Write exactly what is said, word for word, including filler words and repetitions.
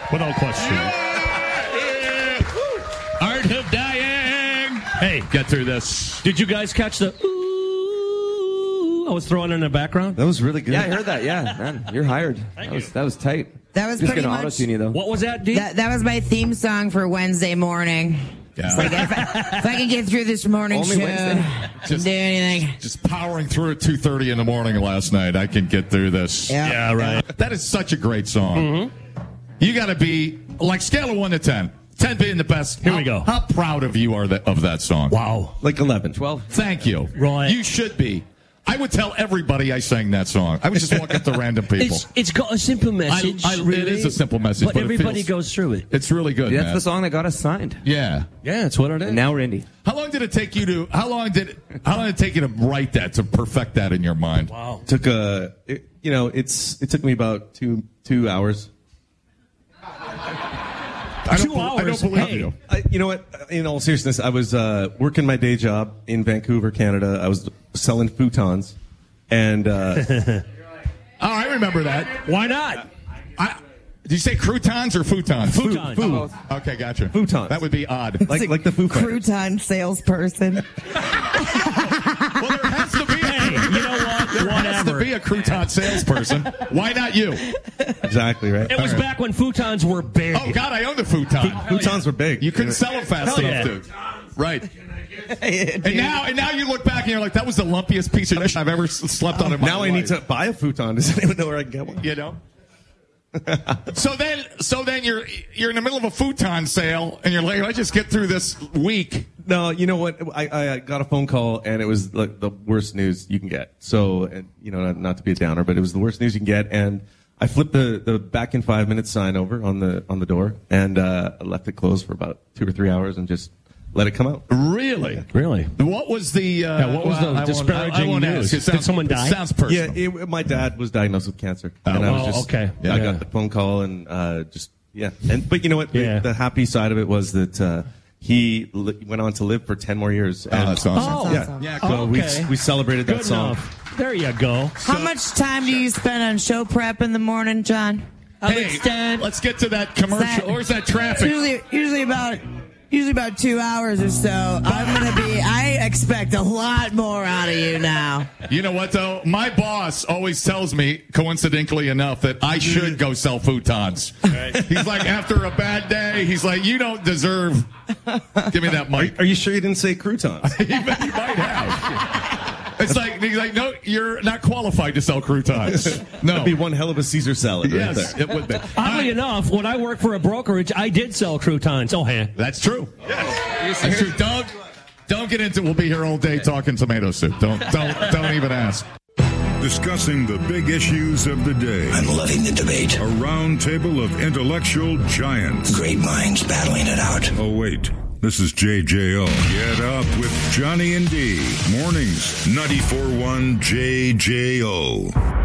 Without question. Yeah. Art of Dying. Hey, get through this. Did you guys catch the ooh I was throwing in the background? That was really good. Yeah, I heard that. Yeah, man, you're hired. Thank that was you. that was tight. That was just pretty gonna much- auto-tune you though. What was that, D? That, that was my theme song for Wednesday morning. Yeah. It's like, if I, if I can get through this morning Only show, Wednesday? just do anything. Just powering through at two thirty in the morning last night. I can get through this. Yeah. Yeah, right. That is such a great song. Mm-hmm. You got to be, like, scale of one to ten. ten being the best. Here how, we go. How proud of you are the, of that song? Wow. Like eleven. twelve. Thank you. Right. You should be. I would tell everybody I sang that song. I would just walk up to random people. It's, it's got a simple message. I- I- it really, is a simple message, But, but it everybody feels- goes through it. It's really good, That's man. the song that got us signed. Yeah. Yeah, that's what it is. And now we're indie. How long did it take you to? How long did? It, how long did it take you to write that, to perfect that in your mind? Wow. Took a, it, you know, it's it took me about two two hours. I don't, Two bel- I hours. don't believe Hey. you. I, you know what? In all seriousness, I was uh, working my day job in Vancouver, Canada. I was selling futons, and uh, Oh, I remember that. Why not? I, did you say croutons or futons? Futons. Fu- Okay, gotcha. Futons. That would be odd. like like the Foo Fighters. Crouton salesperson. Well, there has to be. Hey, you know what? There has to Whatever. be a crouton salesperson. Why not you? Exactly right. It was All right. back when futons were big. Oh God, I own the futon. Futons were big. You couldn't sell them fast Hell enough, yeah. dude. Right. And now, and now you look back and you're like, that was the lumpiest piece of shit I've ever s- slept on in my Now I life. need to buy a futon. Does anyone know where I can get one? You know. so then, so then you're you're in the middle of a futon sale, and you're like, I just get through this week. No, you know what? I, I got a phone call, and it was like the worst news you can get. So, and, you know, not, not to be a downer, but it was the worst news you can get. And I flipped the, the back in five minutes sign over on the on the door, and uh, I left it closed for about two or three hours, and just let it come out. Really? Really? What was the? Uh, Yeah, what was the I won't- disparaging I won't news? ask. It Did sounds- someone die? It sounds personal. Yeah, it, my dad was diagnosed with cancer, Oh, and I was oh, just okay. I Yeah. got the phone call, and uh, just yeah. And but you know what? The- Yeah. The, happy side of it was that uh, he li- went on to live for ten more years. Oh, that's awesome. Oh, Yeah, Yeah, So Oh, we okay. we celebrated that Good song. enough. There you go. How much time do you spend on show prep in the morning, John? How Hey, much time? let's get to that commercial. That- or is that traffic? Usually, usually about usually about two hours or so. I'm gonna be. I expect a lot more out of you now. You know what, though? My boss always tells me, coincidentally enough, that I should go sell futons. He's like, after a bad day, he's like, you don't deserve. Give me that mic. Are you sure you didn't say croutons? he, might, he might have. It's like, he's like, no, you're not qualified to sell croutons. No. That'd be one hell of a Caesar salad right Yes, there. it would be. Oddly enough, when I worked for a brokerage, I did sell croutons. Oh, hey. That's true. Yes. That's true. Don't, don't get into it. We'll be here all day talking tomato soup. Don't, don't, don't even ask. Discussing the big issues of the day. I'm loving the debate. A round table of intellectual giants. Great minds battling it out. Oh, wait. This is J J O. Get up with Johnny and D. Mornings, ninety-four point one J J O.